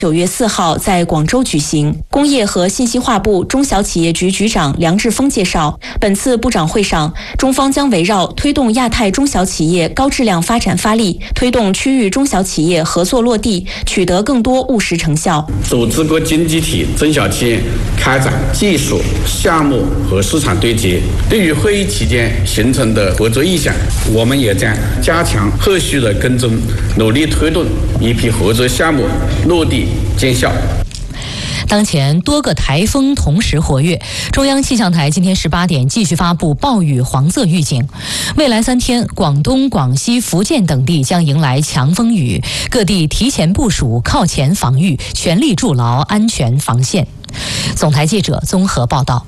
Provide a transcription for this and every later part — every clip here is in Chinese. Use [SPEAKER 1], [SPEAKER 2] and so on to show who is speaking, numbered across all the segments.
[SPEAKER 1] 9月4号在广州举行。工业和信息化部中小企业局局长梁志峰介绍，本次部长会上，中方将围绕推动亚太中小企业高质量发展发力，推动区域中小企业合作落地，取得更多务实成效。
[SPEAKER 2] 组织各经济体中小企业开展技术、项目和市场对接。对于会议期间形成的合作意向，我们也将加强后续的跟踪，努力推动一批合作项目落地见效。
[SPEAKER 3] 当前多个台风同时活跃，中央气象台今天18点继续发布暴雨黄色预警。未来3天，广东、广西、福建等地将迎来强风雨，各地提前部署靠前防御，全力筑牢安全防线。总台记者综合报道。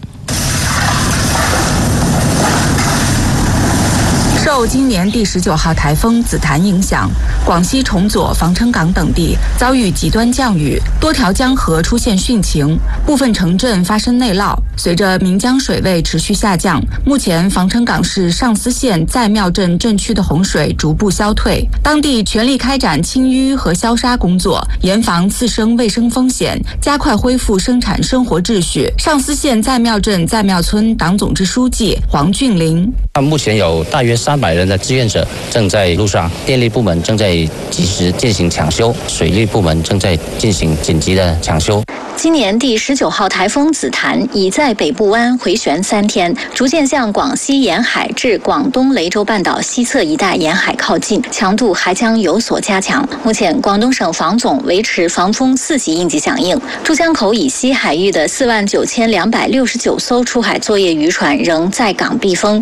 [SPEAKER 4] 受今年第19号台风紫檀影响，广西崇左、防城港等地遭遇极端降雨，多条江河出现汛情，部分城镇发生内涝。随着岷江水位持续下降，目前防城港市上思县在庙镇镇区的洪水逐步消退，当地全力开展清淤和消杀工作，严防次生卫生风险，加快恢复生产生活秩序。上思县在庙镇在庙村党总支书记黄俊林：
[SPEAKER 5] 目前有大约300人的志愿者正在路上，电力部门正在及时进行抢修，水利部门正在进行紧急的抢修。
[SPEAKER 6] 今年第19号台风紫檀已在北部湾回旋3天，逐渐向广西沿海至广东雷州半岛西侧一带沿海靠近，强度还将有所加强。目前，广东省防总维持防风4级应急响应。珠江口以西海域的49269艘出海作业渔船仍在港避风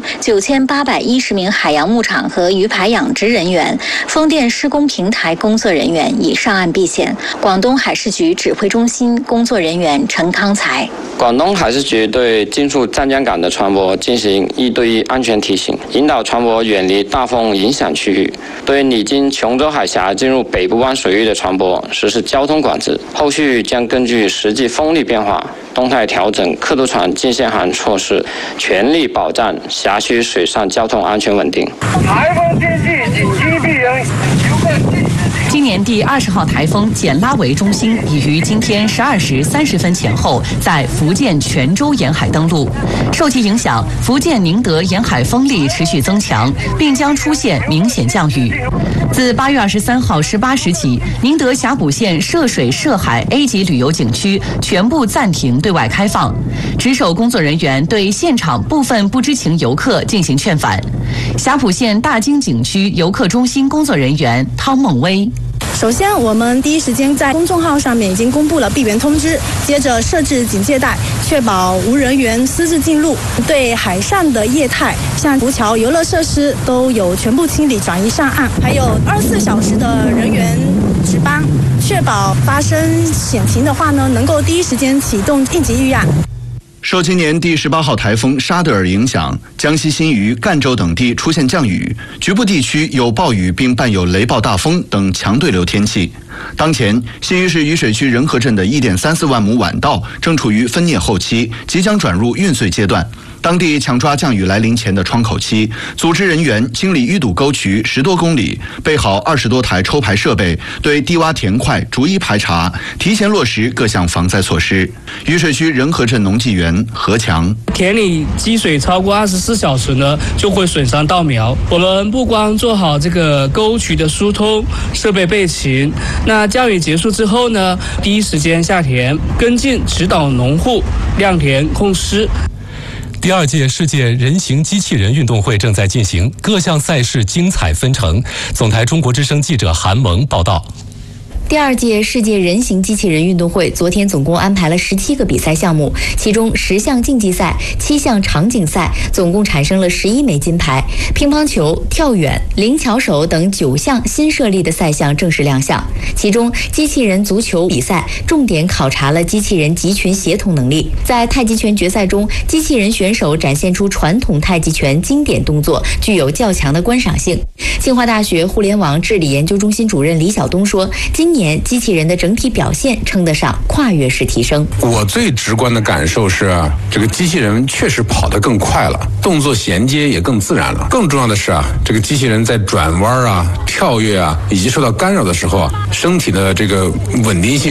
[SPEAKER 6] ，9810名海洋牧场和鱼排养殖人员、风电施工平台工作人员已上岸避险。广东海事局指挥中心工作人员陈康才：
[SPEAKER 7] 广东海事局对进入湛江港的船舶进行1对1安全提醒，引导船舶远离大风影响区域。对历经琼州海峡进入北部湾水域的船舶实施交通管制。后续将根据实际风力变化，动态调整客渡船进限航措施，全力保障辖区水上交通安全稳定。
[SPEAKER 8] 台风天气紧急避人。
[SPEAKER 3] 今年第20号台风简拉维中心已于今天12时30分前后在福建泉州沿海登陆。受其影响，福建宁德沿海风力持续增强，并将出现明显降雨。自8月23号18时起，宁德峡谷县涉水涉海 A 级旅游景区全部暂停对外开放。值守工作人员对现场部分不知情游客进行劝返。霞浦县大经景区游客中心工作人员汤梦威：
[SPEAKER 9] 首先，我们第一时间在公众号上面已经公布了闭园通知，接着设置警戒带，确保无人员私自进入。对海上的业态，像浮桥、游乐设施都有全部清理转移上岸，还有24小时的人员值班，确保发生险情的话呢，能够第一时间启动应急预案。
[SPEAKER 10] 受今年第18号台风沙德尔影响，江西新余、赣州等地出现降雨，局部地区有暴雨并伴有雷暴大风等强对流天气。当前，新余市渝水区仁和镇的1.34万亩晚稻正处于分蘖后期，即将转入运穗阶段。当地抢抓降雨来临前的窗口期，组织人员清理淤堵沟渠10多公里，备好20多台抽排设备，对低洼田块逐一排查，提前落实各项防灾措施。渝水区仁和镇农技员何强：
[SPEAKER 11] 田里积水超过24小时呢，就会损伤稻苗。我们不光做好这个沟渠的疏通，设备备齐，那降雨结束之后呢，第一时间下田跟进指导农户晾田控湿。
[SPEAKER 12] 第2届世界人形机器人运动会正在进行，各项赛事精彩纷呈。总台中国之声记者韩萌报道。
[SPEAKER 13] 第2届世界人形机器人运动会昨天总共安排了17个比赛项目，其中10项竞技赛、7项场景赛，总共产生了11枚金牌。乒乓球、跳远、灵巧手等9项新设立的赛项正式亮相。其中，机器人足球比赛重点考察了机器人集群协同能力。在太极拳决赛中，机器人选手展现出传统太极拳经典动作，具有较强的观赏性。清华大学互联网治理研究中心主任李晓东说，今年机器人的整体表现称得上跨越式提升。
[SPEAKER 14] 我最直观的感受是，这个机器人确实跑得更快了，动作衔接也更自然了。更重要的是这个机器人在转弯跳跃以及受到干扰的时候身体的这个稳定性